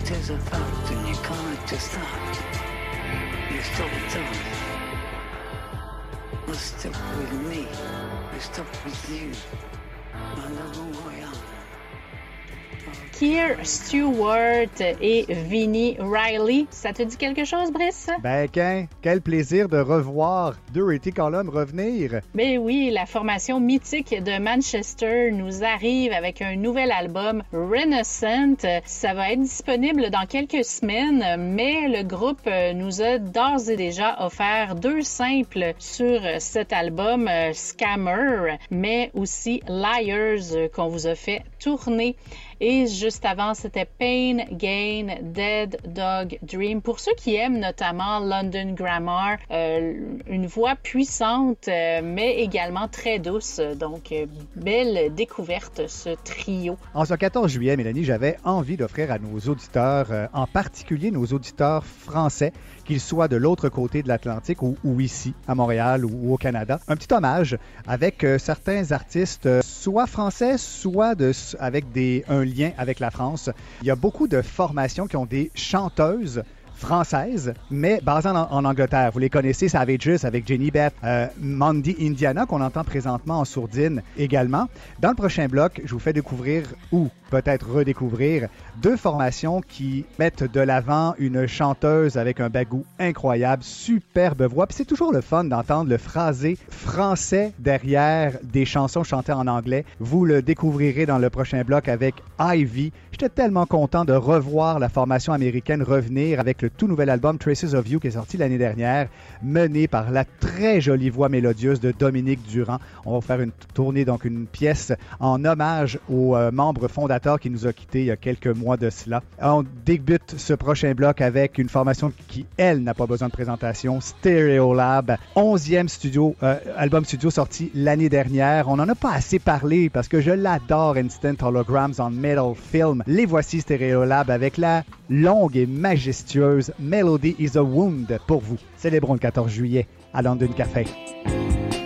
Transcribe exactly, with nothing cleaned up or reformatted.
It is a fact and you can't just stop. You stop with us. You stuck with me. You stuck with you. My love royal. Keir Stewart et Vinnie Riley. Ça te dit quelque chose, Brice? Ben, qu'un, quel plaisir de revoir Dorothy Colum revenir. Ben oui, la formation mythique de Manchester nous arrive avec un nouvel album, Renaissance. Ça va être disponible dans quelques semaines, mais le groupe nous a d'ores et déjà offert deux simples sur cet album, Scammer, mais aussi Liars, qu'on vous a fait tourner. Et juste avant, c'était Pain, Gain, Dead Dog Dream. Pour ceux qui aiment notamment London Grammar, euh, une voix puissante, euh, mais également très douce. Donc, euh, belle découverte, ce trio. En ce quatorze juillet, Mélanie, j'avais envie d'offrir à nos auditeurs, euh, en particulier nos auditeurs français, qu'ils soient de l'autre côté de l'Atlantique ou, ou ici, à Montréal ou, ou au Canada, un petit hommage avec euh, certains artistes, euh, soit français, soit de, avec des, un lien avec la France. Il y a beaucoup de formations qui ont des chanteuses françaises, mais basées en, en Angleterre. Vous les connaissez, Savages avec Jenny Beth, euh, Mandy Indiana, qu'on entend présentement en sourdine également. Dans le prochain bloc, je vous fais découvrir, ou peut-être redécouvrir, deux formations qui mettent de l'avant une chanteuse avec un bagou incroyable, superbe voix. Puis c'est toujours le fun d'entendre le phrasé français derrière des chansons chantées en anglais. Vous le découvrirez dans le prochain bloc avec Ivy. J'étais tellement content de revoir la formation américaine revenir avec le tout nouvel album Traces of You qui est sorti l'année dernière, mené par la très jolie voix mélodieuse de Dominique Durand. On va faire une tournée, donc une pièce en hommage aux euh, membres fondateurs qui nous a quittés il y a quelques mois de cela. On débute ce prochain bloc avec une formation qui, elle, n'a pas besoin de présentation, Stereolab, onzième studio, euh, album studio sorti l'année dernière. On n'en a pas assez parlé parce que je l'adore, Instant Holograms on Metal Film. Les voici, Stereolab, avec la longue et majestueuse Melody is a Wound pour vous. Célébrons le quatorze juillet à London Café.